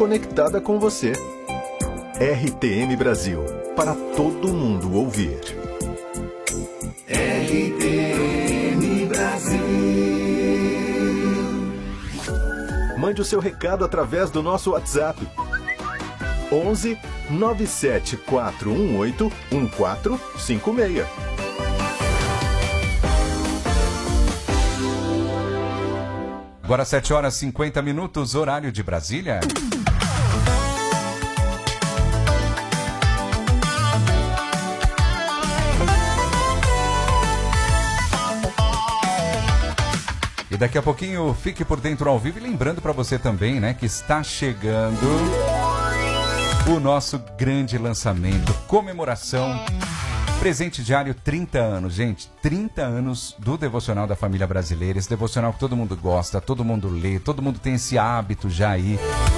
conectada com você. RTM Brasil, para todo mundo ouvir. RTM Brasil. Mande o seu recado através do nosso WhatsApp. 11 97418 1456. Agora 7h50, horário de Brasília. E daqui a pouquinho, fique por dentro ao vivo. E lembrando para você também, né, que está chegando o nosso grande lançamento, comemoração, presente diário 30 anos, gente, 30 anos do Devocional da Família Brasileira, esse devocional que todo mundo gosta, todo mundo lê, todo mundo tem esse hábito já aí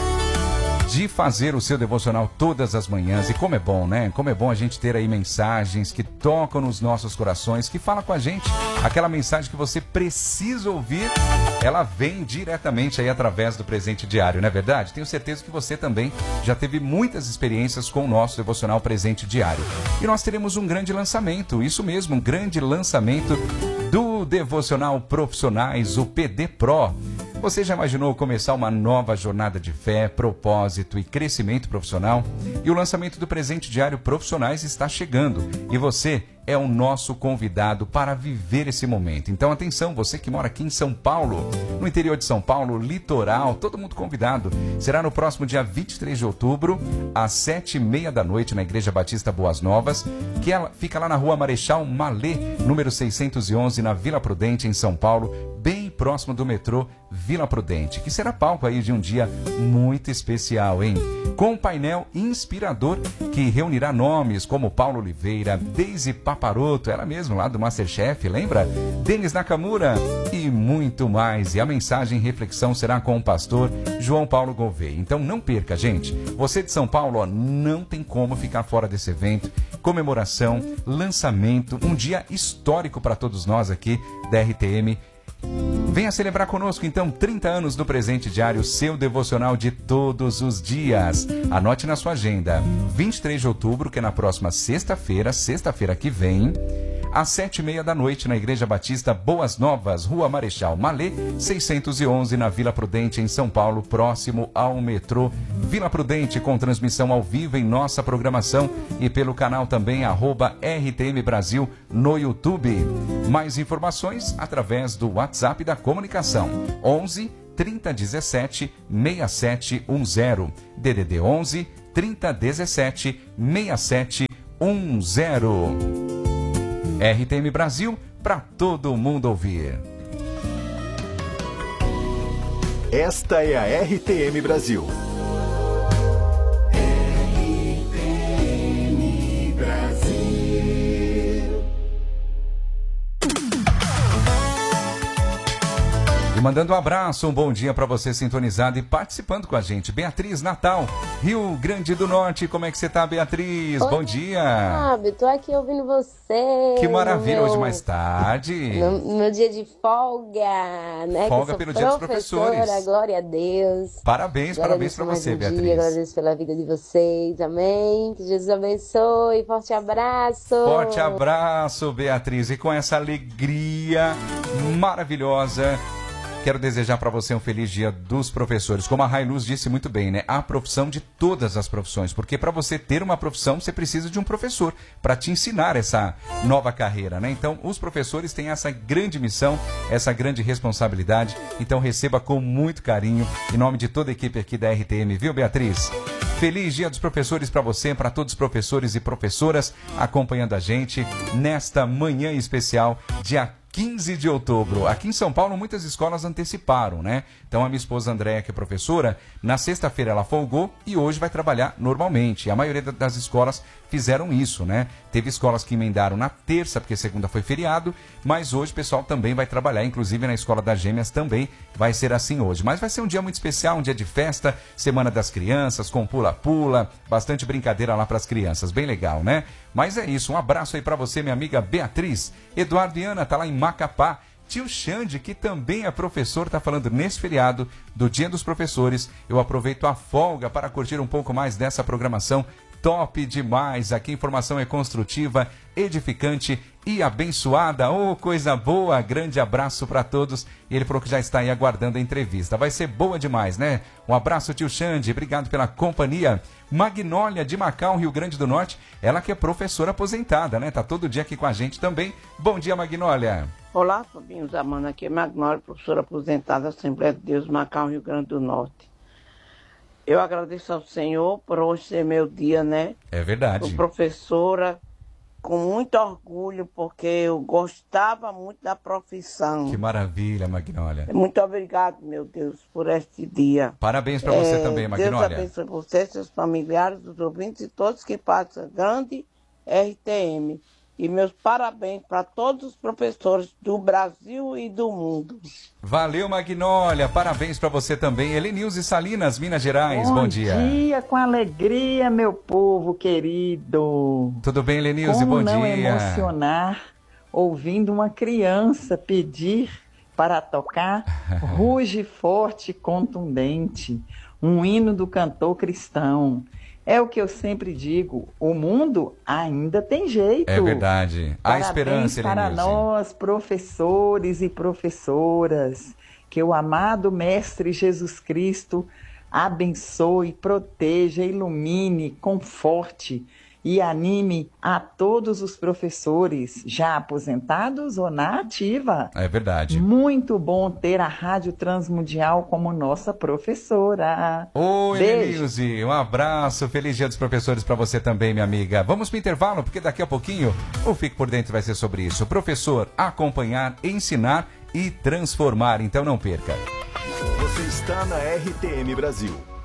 de fazer o seu devocional todas as manhãs. E como é bom, né? Como é bom a gente ter aí mensagens que tocam nos nossos corações, que falam com a gente. Aquela mensagem que você precisa ouvir, ela vem diretamente aí através do presente diário, não é verdade? Tenho certeza que você também já teve muitas experiências com o nosso devocional presente diário. E nós teremos um grande lançamento, isso mesmo, um grande lançamento do Devocional Profissionais, o PD Pro. Você já imaginou começar uma nova jornada de fé, propósito e crescimento profissional? E o lançamento do presente diário Profissionais está chegando. E você é o nosso convidado para viver esse momento. Então atenção, você que mora aqui em São Paulo, no interior de São Paulo, litoral, todo mundo convidado. Será no próximo dia 23 de outubro, às 7h30 da noite, na Igreja Batista Boas Novas, que ela fica lá na Rua Marechal Malê, número 611, na Vila Prudente, em São Paulo, bem próximo do metrô Vila Prudente, que será palco aí de um dia muito especial, hein? Com um painel inspirador que reunirá nomes como Paulo Oliveira, Deise Paparoto, ela mesma lá do Masterchef, lembra? Denis Nakamura e muito mais. E a mensagem e reflexão será com o pastor João Paulo Gouveia. Então não perca, gente. Você de São Paulo, ó, não tem como ficar fora desse evento. Comemoração, lançamento, um dia histórico para todos nós aqui da RTM. Venha celebrar conosco, então, 30 anos do presente diário, seu devocional de todos os dias. Anote na sua agenda, 23 de outubro, que é na próxima sexta-feira que vem, às 7h30 da noite, na Igreja Batista Boas Novas, Rua Marechal Malê, 611, na Vila Prudente, em São Paulo, próximo ao metrô Vila Prudente, com transmissão ao vivo em nossa programação e pelo canal também, @RTM Brasil, no YouTube. Mais informações através do WhatsApp da comunicação, 11 3017 6710, DDD 11 3017 6710. RTM Brasil, para todo mundo ouvir. Esta é a RTM Brasil. RTM Brasil. E mandando um abraço, um bom dia para você sintonizado e participando com a gente. Beatriz Natal, Rio Grande do Norte. Como é que você tá, Beatriz? Oi, bom dia. Sabe, tô aqui ouvindo você. Que maravilha, meu, hoje mais tarde. No meu dia de folga, né? Folga que eu pelo sou Dia dos Professores. Glória a Deus. Parabéns para você, Beatriz. Agradeço pela vida de vocês, amém. Que Jesus abençoe. Forte abraço. Forte abraço, Beatriz. E com essa alegria maravilhosa, quero desejar para você um feliz dia dos professores. Como a Railuz disse muito bem, né? A profissão de todas as profissões. Porque para você ter uma profissão, você precisa de um professor para te ensinar essa nova carreira, né? Então, os professores têm essa grande missão, essa grande responsabilidade. Então, receba com muito carinho, em nome de toda a equipe aqui da RTM, viu, Beatriz? Feliz Dia dos Professores para você, para todos os professores e professoras acompanhando a gente nesta manhã especial, dia 15 de outubro. Aqui em São Paulo, muitas escolas anteciparam, né? Então, a minha esposa Andréia, que é professora, na sexta-feira ela folgou e hoje vai trabalhar normalmente. A maioria das escolas fizeram isso, né? Teve escolas que emendaram na terça, porque segunda foi feriado, mas hoje o pessoal também vai trabalhar, inclusive na Escola das Gêmeas também vai ser assim hoje. Mas vai ser um dia muito especial, um dia de festa, Semana das Crianças, com pula-pula, bastante brincadeira lá para as crianças, bem legal, né? Mas é isso, um abraço aí para você, minha amiga Beatriz. Eduardo e Ana tá lá em Macapá, Tio Xande, que também é professor, está falando nesse feriado do Dia dos Professores. Eu aproveito a folga para curtir um pouco mais dessa programação. Top demais! Aqui a informação é construtiva, edificante e abençoada. Oh, coisa boa! Grande abraço para todos. E ele falou que já está aí aguardando a entrevista. Vai ser boa demais, né? Um abraço, tio Xande. Obrigado pela companhia. Magnólia de Macau, Rio Grande do Norte. Ela que é professora aposentada, né? Tá todo dia aqui com a gente também. Bom dia, Magnólia. Olá, Fabinho Zamana. Aqui é Magnólia, professora aposentada, Assembleia de Deus, Macau, Rio Grande do Norte. Eu agradeço ao Senhor por hoje ser meu dia, né? É verdade. Sou professora com muito orgulho, porque eu gostava muito da profissão. Que maravilha, Magnólia. Muito obrigado, meu Deus, por este dia. Parabéns para você também, Magnólia. Deus abençoe você, seus familiares, os ouvintes e todos que passam grande RTM. E meus parabéns para todos os professores do Brasil e do mundo. Valeu, Magnólia. Parabéns para você também. Helenilze Salinas, Minas Gerais. Bom dia. Bom dia, com alegria, meu povo querido. Tudo bem, Helenilze? Bom dia. Como não emocionar ouvindo uma criança pedir para tocar Ruge Forte e Contundente, um hino do cantor cristão. É o que eu sempre digo, o mundo ainda tem jeito. É verdade. Há Parabéns esperança, para Helenilze. nós, professores e professoras, que o amado Mestre Jesus Cristo abençoe, proteja, ilumine, conforte e anime a todos os professores, já aposentados ou na ativa. É verdade. Muito bom ter a Rádio Transmundial como nossa professora. Oi, Beijo. Helenilze, um abraço, feliz dia dos professores para você também, minha amiga. Vamos pro intervalo, porque daqui a pouquinho o Fique por Dentro vai ser sobre isso. Professor, acompanhar, ensinar e transformar, então não perca. Você está na RTM Brasil.